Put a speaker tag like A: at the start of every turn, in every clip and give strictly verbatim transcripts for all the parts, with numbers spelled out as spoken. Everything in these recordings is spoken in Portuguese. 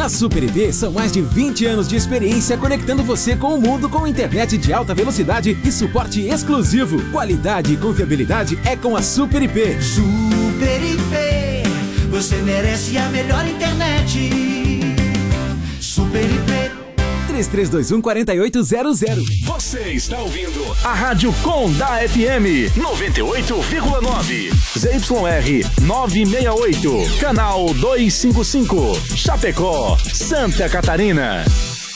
A: Na Super I P são mais de vinte anos de experiência conectando você com o mundo com internet de alta velocidade e suporte exclusivo. Qualidade e confiabilidade é com a Super I P.
B: Super I P, você merece a melhor internet. Super I P.
A: três três dois um, quatro oito zero zero.
C: Você está ouvindo a Rádio Com da F M noventa e oito vírgula nove. Z Y R novecentos e sessenta e oito. Canal duzentos e cinquenta e cinco. Chapecó, Santa Catarina.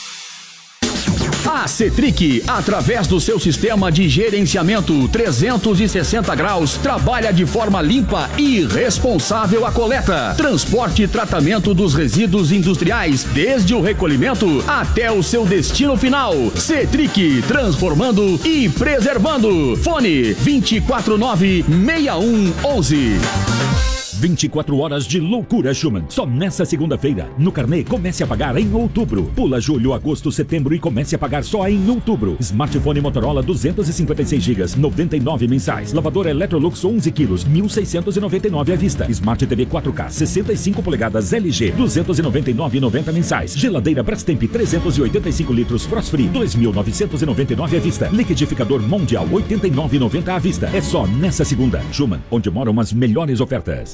C: A Cetric, através do seu sistema de gerenciamento trezentos e sessenta graus, trabalha de forma limpa e responsável a coleta, transporte e tratamento dos resíduos industriais, desde o recolhimento até o seu destino final. Cetric, transformando e preservando. Fone vinte e quatro nove, seis um um um.
D: vinte e quatro horas de loucura Schumann. Só nessa segunda-feira. No carnê, comece a pagar em outubro. Pula julho, agosto, setembro e comece a pagar só em outubro. Smartphone Motorola duzentos e cinquenta e seis gigas, noventa e nove mensais. Lavador Electrolux onze quilos, mil seiscentos e noventa e nove à vista. Smart T V quatro K, sessenta e cinco polegadas L G, duzentos e noventa e nove reais e noventa centavos mensais. Geladeira Brastemp trezentos e oitenta e cinco litros Frost Free, dois mil novecentos e noventa e nove à vista. Liquidificador Mondial, oitenta e nove reais e noventa centavos à vista. É só nessa segunda. Schumann, onde moram as melhores ofertas.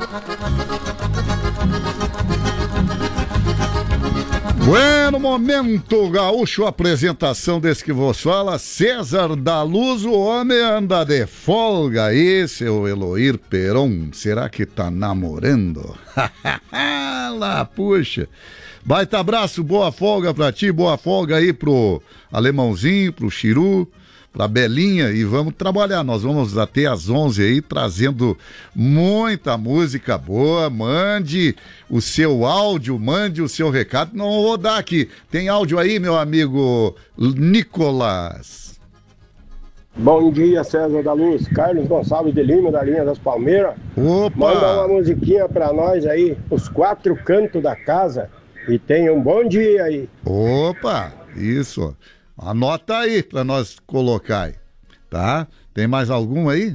E: Bueno, momento gaúcho, apresentação desse que vos fala, César da Luz, o homem anda de folga aí, seu Eloir Peron, será que tá namorando? Lá, puxa, baita abraço, boa folga pra ti, boa folga aí pro Alemãozinho, pro Chiru, pra Belinha, e vamos trabalhar, nós vamos até às onze aí, trazendo muita música boa. Mande o seu áudio, mande o seu recado, não vou dar aqui, tem áudio aí, meu amigo Nicolas?
F: Bom dia, César da Luz, Carlos Gonçalves de Lima, da linha das Palmeiras.
E: Opa!
F: Manda uma musiquinha pra nós aí, os quatro cantos da casa, e tenha um bom dia aí.
E: Opa, isso. Anota aí pra nós colocar aí, tá? Tem mais algum aí?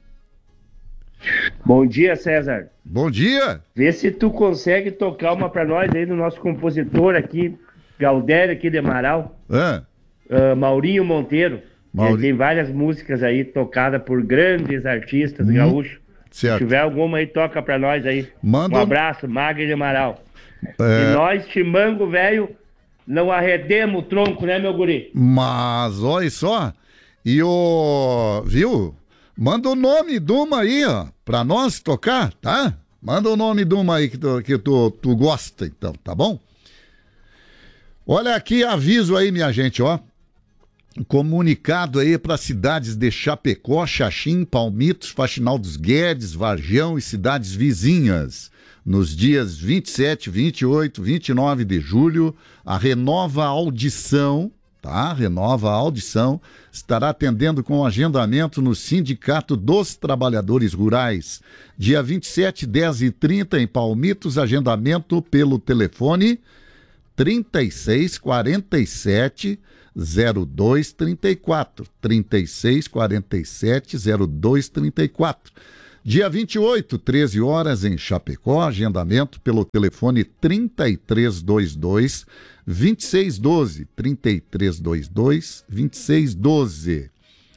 G: Bom dia, César.
E: Bom dia.
G: Vê se tu consegue tocar uma pra nós aí do nosso compositor aqui, Galdério aqui de Amaral,
E: é.
G: uh, Maurinho Monteiro.
E: Mauri...
G: Ele tem várias músicas aí tocadas por grandes artistas hum, gaúchos.
E: Certo.
G: Se tiver alguma aí, toca pra nós aí.
E: Manda...
G: Um abraço, Magre de Amaral.
E: É...
G: E nós, Chimango, velho, não arredemos o tronco, né, meu guri?
E: Mas, olha só, e o... viu? Manda o nome de uma aí, ó, pra nós tocar, tá? Manda o nome de uma aí que tu, que tu, tu gosta, então, tá bom? Olha aqui, aviso aí, minha gente, ó. Comunicado aí para cidades de Chapecó, Xaxim, Palmitos, Faxinal dos Guedes, Vargião e cidades vizinhas. Nos dias vinte e sete, vinte e oito, vinte e nove de julho, a Renova Audição, tá? Renova Audição estará atendendo com agendamento no Sindicato dos Trabalhadores Rurais. Dia vinte e sete, dez e trinta em Palmitos, agendamento pelo telefone trinta e seis, quarenta e sete, zero dois trinta e quatro. trinta e seis, quarenta e sete, zero dois trinta e quatro. Dia vinte e oito, treze horas em Chapecó, agendamento pelo telefone trinta e três vinte e dois, vinte e seis doze, trinta e três vinte e dois, vinte e seis doze.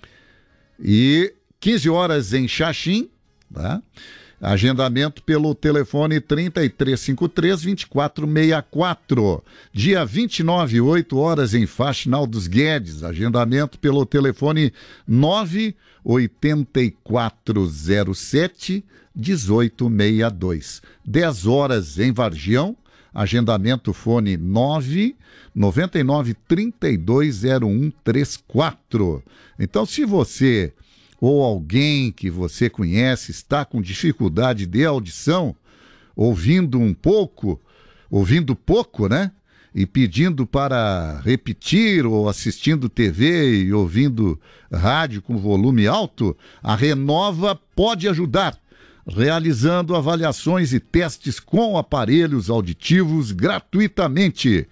E: E quinze horas em Xaxim, tá? Agendamento pelo telefone trinta e três cinquenta e três, vinte e quatro sessenta e quatro. Dia vinte e nove, oito horas em Faxinal dos Guedes. Agendamento pelo telefone nove oito quatro zero sete, um oito seis dois. dez horas em Vargião. Agendamento fone nove nove nove, trinta e dois, zero um trinta e quatro. Então, se você ou alguém que você conhece está com dificuldade de audição, ouvindo um pouco, ouvindo pouco, né? E pedindo para repetir ou assistindo T V e ouvindo rádio com volume alto, a Renova pode ajudar, realizando avaliações e testes com aparelhos auditivos gratuitamente.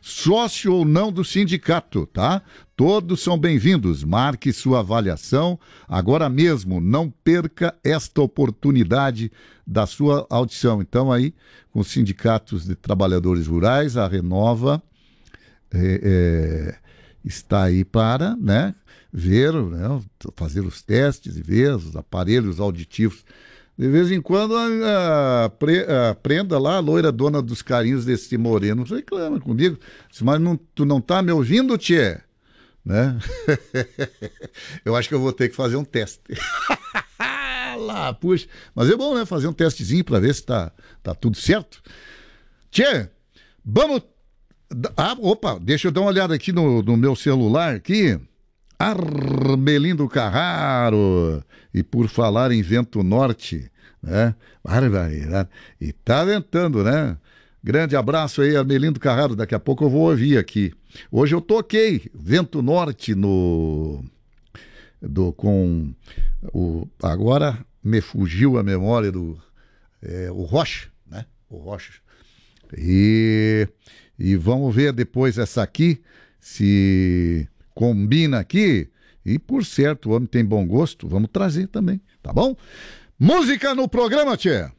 E: sócio ou não do sindicato, tá? Todos são bem-vindos. Marque sua avaliação agora mesmo. Não perca esta oportunidade da sua audição. Então, aí, com os sindicatos de trabalhadores rurais, a Renova é, é, está aí para, né, ver, né, fazer os testes e ver os aparelhos auditivos. De vez em quando, a, a, pre, a prenda lá, a loira dona dos carinhos desse moreno, reclama comigo. Mas não, tu não tá me ouvindo, tchê? Né? Eu acho que eu vou ter que fazer um teste. Lá, puxa. Mas é bom, né? Fazer um testezinho para ver se tá, tá tudo certo. Tchê, vamos... Ah, opa, deixa eu dar uma olhada aqui no, no meu celular aqui. Armelindo Carraro. E por falar em vento norte, né? Barbaridade. E tá ventando, né? Grande abraço aí, Armelindo Carraro. Daqui a pouco eu vou ouvir aqui. Hoje eu toquei vento norte no... Do, com o... Agora me fugiu a memória do... É, o Rocha, né? O Rocha. E... E vamos ver depois essa aqui, se combina aqui. E por certo, o homem tem bom gosto, vamos trazer também, tá bom? Música no programa, tchê!